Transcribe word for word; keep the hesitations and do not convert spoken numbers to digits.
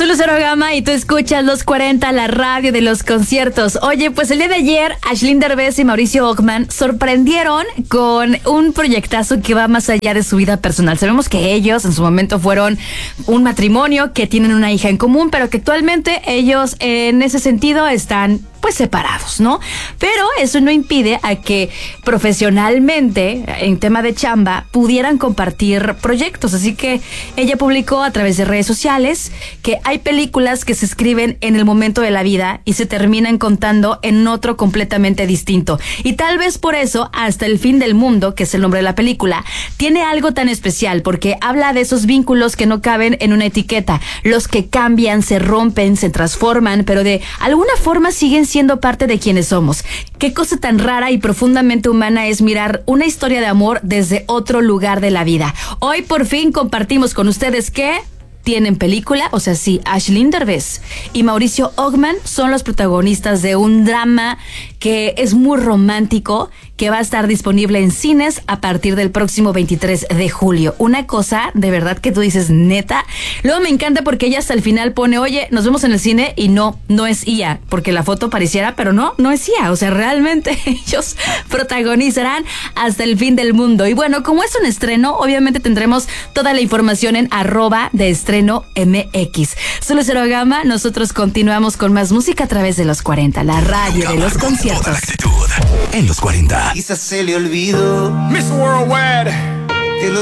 Soy Lucero Gama y tú escuchas Los cuarenta, la radio de los conciertos. Oye, pues el día de ayer, Aislinn Derbez y Mauricio Ockman sorprendieron con un proyectazo que va más allá de su vida personal. Sabemos que ellos en su momento fueron un matrimonio, que tienen una hija en común, pero que actualmente ellos en ese sentido están pues separados, ¿no? Pero eso no impide a que profesionalmente, en tema de chamba, pudieran compartir proyectos. Así que ella publicó a través de redes sociales que hay películas que se escriben en el momento de la vida y se terminan contando en otro completamente distinto. Y tal vez por eso, Hasta el fin del mundo, que es el nombre de la película, tiene algo tan especial, porque habla de esos vínculos que no caben en una etiqueta, los que cambian, se rompen, se transforman, pero de alguna forma siguen siendo parte de quienes somos. Qué cosa tan rara y profundamente humana es mirar una historia de amor desde otro lugar de la vida. Hoy por fin compartimos con ustedes que tienen película, o sea, sí, Aislinn Derbez y Mauricio Ockman son los protagonistas de un drama que es muy romántico, que va a estar disponible en cines a partir del próximo veintitrés de julio. Una cosa de verdad que tú dices, neta. Luego me encanta porque ella hasta el final pone, oye, nos vemos en el cine, y no, no es Ia, porque la foto pareciera, pero no, no es Ia. O sea, realmente ellos protagonizarán Hasta el fin del mundo. Y bueno, como es un estreno, obviamente tendremos toda la información en arroba de estreno M X. Soy Lucero Gama, nosotros continuamos con más música a través de los cuarenta, la radio de los conciertos. En los cuarenta. Quizás se le olvidó Miss Worldwide.